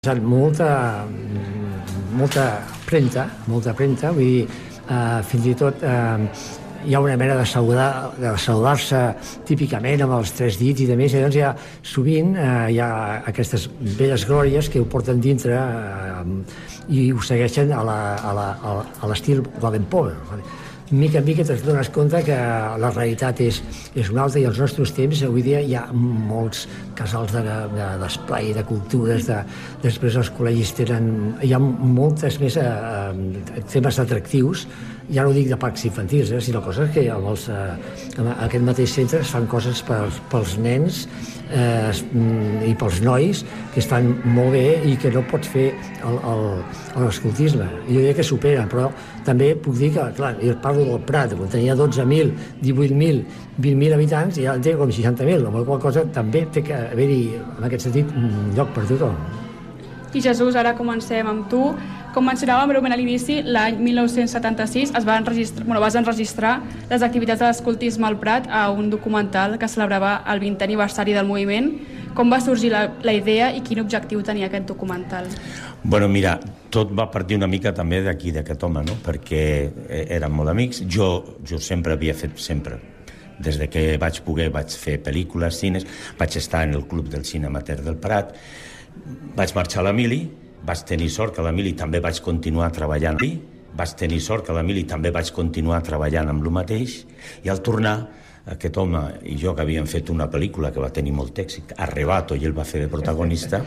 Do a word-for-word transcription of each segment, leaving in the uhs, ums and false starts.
molta, molta premta, molta premta, vull dir, eh, fins i tot eh, hi ha una mena de saludar, de saludar-se típicament amb els tres dits i de més, i llavors hi ha, sovint eh, hi ha aquestes velles glòries que ho porten dintre eh, i ho segueixen a l'estil Golden Power. Mica en mica te'n dones compte que la realitat és, és una altra, i als nostres temps avui dia hi ha molts casals d'esplai, de, de, de cultures, de, després els col·legis tenen, hi ha moltes més eh, temes atractius, ja no dic de parcs infantils, eh, sinó coses que amb, els, eh, amb aquest mateix centre es fan coses pels, pels nens eh, i pels nois que estan molt bé i que no pots fer l'escoltisme. Jo diria que superen, però també puc dir que, clar, jo parlo del Prat, quan tenia dotze mil, divuit mil, vint mil habitants, i ja en té com seixanta mil, amb la qual cosa també té que haver-hi, en aquest sentit, un lloc per tothom. I Jesús, ara comencem amb tu. Com mencionàvem breument a l'inici, l'any mil nou-cents setanta-sis es va enregistrar, bueno, vas enregistrar les activitats de l'escoltisme al Prat a un documental que celebrava el vintè aniversari del moviment. Com va sorgir la, la idea i quin objectiu tenia aquest documental? Bueno, mira, tot va partir una mica també d'aquí, d'aquest home, no? Perquè érem molt amics. Jo, jo sempre havia fet, sempre, des de que vaig poder, vaig fer pel·lícules, cines, vaig estar en el Club del Cine Amateur del Prat, vaig marxar a l'Emili, vaig tenir sort que a l'Emili també vaig continuar treballant allí, vaig tenir sort que a l'Emili també vaig continuar treballant amb el mateix, i al tornar, aquest home i jo que havíem fet una pel·lícula que va tenir molt èxit, Arrebato, i ell va fer de protagonista,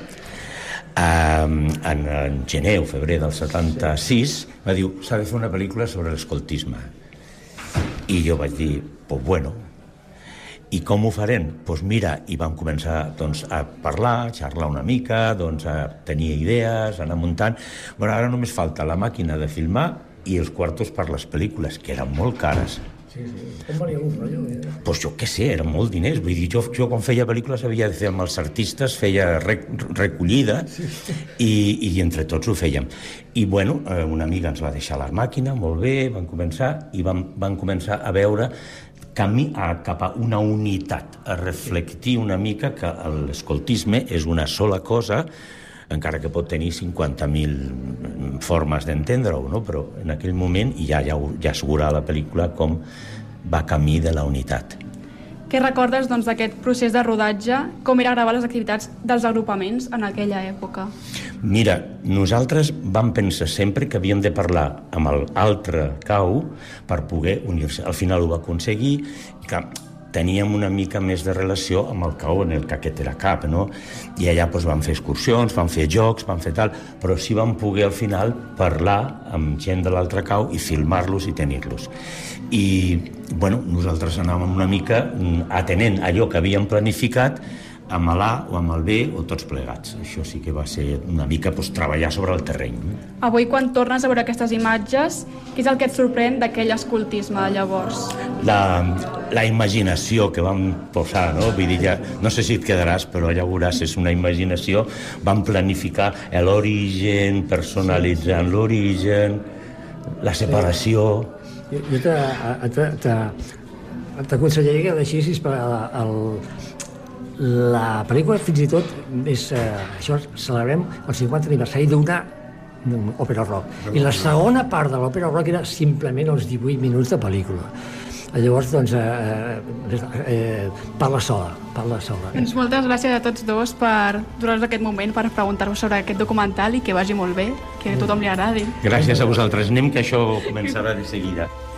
en, en gener o febrer del setanta-sis, va dir, s'ha de fer una pel·lícula sobre l'escoltisme. I jo vaig dir, pues bueno, i com ho farem? Doncs pues mira, i vam començar doncs, a parlar, a xerrar una mica, doncs, a tenir idees, a anar muntant. Bueno, ara només falta la màquina de filmar i els quartos per les pel·lícules, que eren molt cares. Sí, sí. Com valia un rotllo? Doncs pues jo què sé, eren molts diners. Vull dir, jo, jo quan feia pel·lícules havia de fer amb els artistes, feia rec recollida, sí. i, i entre tots ho fèiem. I bueno, una amiga ens va deixar la màquina, molt bé, van començar, i van, van començar a veure camí a, cap a una unitat, a reflectir una mica que l'escoltisme és una sola cosa, encara que pot tenir cinquanta mil formes d'entendre-ho, no? Però en aquell moment, i ja, ja, ja es veurà a la pel·lícula com va camí de la unitat. Què recordes doncs, d'aquest procés de rodatge? Com era gravar les activitats dels agrupaments en aquella època? Mira, nosaltres vam pensar sempre que havíem de parlar amb l'altre cau per poder unir-se. Al final ho va aconseguir, que teníem una mica més de relació amb el cau en el que aquest era cap, no? I allà doncs, vam fer excursions, vam fer jocs, vam fer tal, però sí vam poder al final parlar amb gent de l'altre cau i filmar-los i tenir-los. I, bueno, nosaltres anàvem una mica atenent allò que havíem planificat amb l'A o amb el B o tots plegats. Això sí que va ser una mica doncs, treballar sobre el terreny. Avui, quan tornes a veure aquestes imatges, què és el que et sorprèn d'aquell escoltisme de llavors? La, la imaginació que vam posar, no? Vull dir, ja, no sé si et quedaràs, però ja veuràs, és una imaginació. Vam planificar l'origen, personalitzant l'origen, la separació. Jo, jo t'aconsellaria que deixessis per el... La pel·lícula, fins i tot, és, eh, això celebrem el cinquanta aniversari d'una òpera rock. I la segona part de l'òpera rock era simplement els divuit minuts de pel·lícula. Llavors, doncs, eh, eh, parla sola, parla sola. Doncs moltes gràcies a tots dos per donar-nos aquest moment, per preguntar-vos sobre aquest documental i que vagi molt bé, que a tothom li agradi. Gràcies a vosaltres. Anem, que això començarà de seguida.